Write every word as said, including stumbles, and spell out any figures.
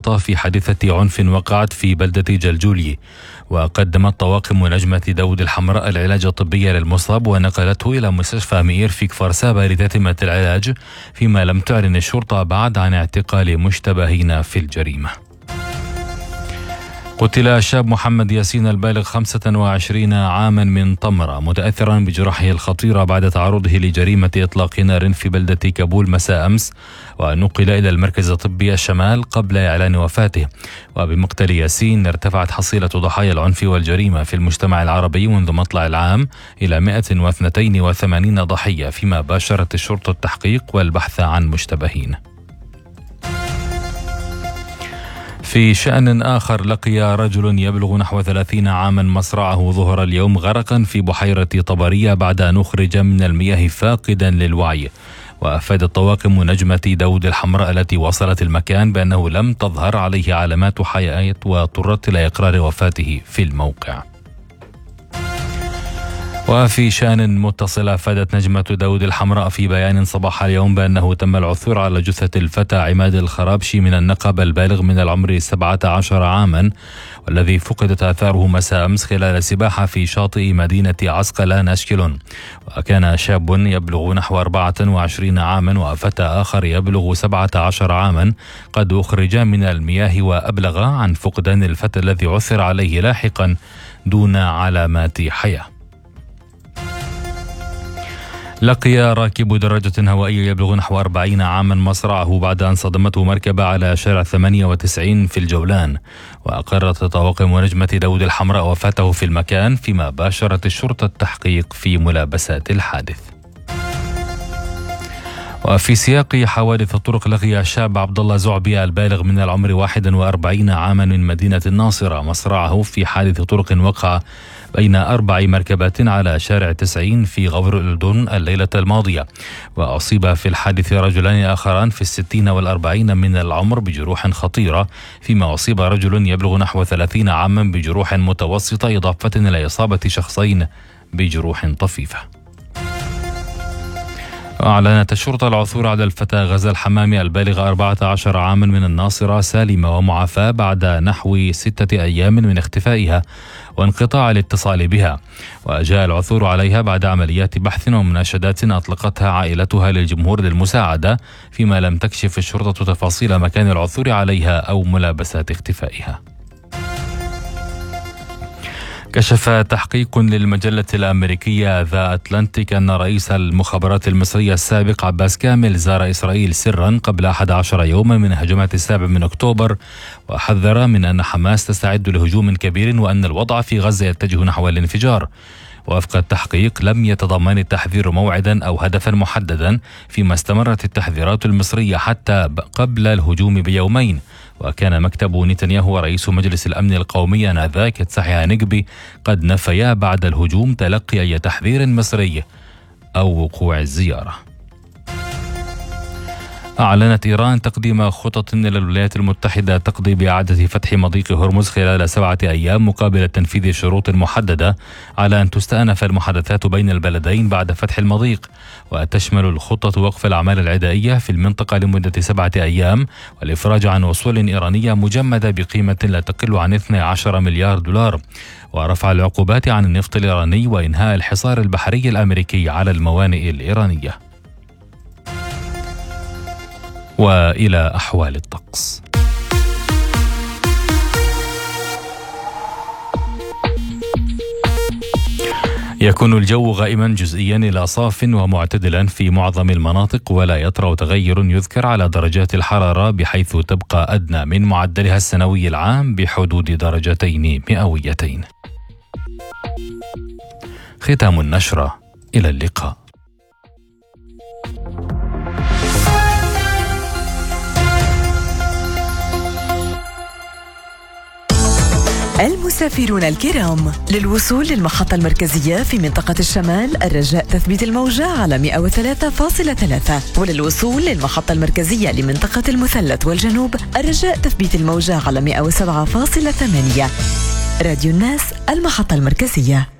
الشرطة في حادثة عنف وقعت في بلدة جلجولي. وقدمت طواقم نجمة داود الحمراء العلاج الطبي للمصاب ونقلته إلى مستشفى مئير في كفر سابا لتتمة العلاج، فيما لم تعلن الشرطة بعد عن اعتقال مشتبهين في الجريمة. قتل الشاب محمد ياسين البالغ خمسة وعشرين عاما من طمرة متأثرا بجراحه الخطيرة بعد تعرضه لجريمة إطلاق نار في بلدة كابول مساء أمس، ونقل إلى المركز الطبي الشمال قبل إعلان وفاته. وبمقتل ياسين ارتفعت حصيلة ضحايا العنف والجريمة في المجتمع العربي منذ مطلع العام إلى مئة واثنين وثمانين ضحية، فيما باشرت الشرطة التحقيق والبحث عن مشتبهين. في شأن آخر، لقي رجل يبلغ نحو ثلاثين عاما مصرعه ظهر اليوم غرقا في بحيرة طبرية بعد أن أخرج من المياه فاقدا للوعي. وأفادت طواقم نجمة داود الحمراء التي وصلت المكان بأنه لم تظهر عليه علامات حياة، واضطرت إلى إقرار وفاته في الموقع. وفي شأن متصل، أفادت نجمة داود الحمراء في بيان صباح اليوم بأنه تم العثور على جثة الفتى عماد الخرابشي من النقب البالغ من العمر سبعة عشر عاما، والذي فقدت آثاره مساء أمس خلال السباحة في شاطئ مدينة عسقلان أشكلون. وكان شاب يبلغ نحو أربعة وعشرين عاما وفتى آخر يبلغ سبعة عشر عاما قد أخرجا من المياه، وأبلغ عن فقدان الفتى الذي عثر عليه لاحقا دون علامات حياة. لقي راكب دراجة هوائية يبلغ نحو أربعين عاما مصرعه بعد أن صدمته مركبة على شارع ثمانية وتسعين في الجولان. وأقرت طواقم نجمة داود الحمراء وفاته في المكان، فيما باشرت الشرطة التحقيق في ملابسات الحادث. وفي سياق حوادث الطرق، لقي الشاب عبد الله زعبي البالغ من العمر واحد وأربعين عاما من مدينة الناصرة مصرعه في حادث طرق وقع بين أربع مركبات على شارع تسعين في غور الأردن الليلة الماضية. وأصيب في الحادث رجلان آخران في الستين والأربعين من العمر بجروح خطيرة، فيما أصيب رجل يبلغ نحو ثلاثين عاما بجروح متوسطة، إضافة إلى إصابة شخصين بجروح طفيفة. أعلنت الشرطة العثور على الفتى غزال حمامي البالغ أربعة عشر عاما من الناصرة سالمة ومعافاة بعد نحو ستة أيام من اختفائها وانقطاع الاتصال بها. وجاء العثور عليها بعد عمليات بحث ومناشدات أطلقتها عائلتها للجمهور للمساعدة، فيما لم تكشف الشرطة تفاصيل مكان العثور عليها أو ملابسات اختفائها. كشف تحقيق للمجلة الأمريكية ذا أتلانتيك أن رئيس المخابرات المصرية السابق عباس كامل زار إسرائيل سرا قبل أحد عشر يوما من هجمات السابع من أكتوبر، وحذر من أن حماس تستعد لهجوم كبير وأن الوضع في غزة يتجه نحو الانفجار. وفق التحقيق لم يتضمن التحذير موعدا أو هدفا محددا، فيما استمرت التحذيرات المصرية حتى قبل الهجوم بيومين. وكان مكتب نتنياهو ورئيس مجلس الأمن القومي آنذاك تسحي هانجبي قد نفيا بعد الهجوم تلقي أي تحذير مصري أو وقوع الزيارة. أعلنت إيران تقديم خطط للولايات المتحدة تقضي بإعادة فتح مضيق هرمز خلال سبعة أيام مقابل تنفيذ شروط محددة على أن تستأنف المحادثات بين البلدين بعد فتح المضيق. وتشمل الخطة وقف الأعمال العدائية في المنطقة لمدة سبعة أيام، والإفراج عن وصول إيرانية مجمدة بقيمة لا تقل عن اثني عشر مليار دولار، ورفع العقوبات عن النفط الإيراني، وإنهاء الحصار البحري الأمريكي على الموانئ الإيرانية. وإلى أحوال الطقس. يكون الجو غائما جزئيا إلى صاف ومعتدلا في معظم المناطق، ولا يطرأ تغير يذكر على درجات الحرارة، بحيث تبقى أدنى من معدلها السنوي العام بحدود درجتين مئويتين. ختام النشرة، إلى اللقاء. المسافرون الكرام، للوصول للمحطة المركزية في منطقة الشمال الرجاء تثبيت الموجة على مئة وثلاثة فاصلة ثلاثة، وللوصول للمحطة المركزية لمنطقة المثلث والجنوب الرجاء تثبيت الموجة على مئة وسبعة فاصلة ثمانية. راديو الناس، المحطة المركزية.